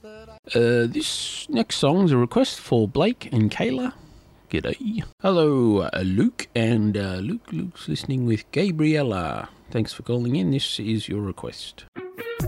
This next song's a request for Blake and Kayla. G'day. Hello, Luke, and Luke's listening with Gabriella. Thanks for calling in. This is your request.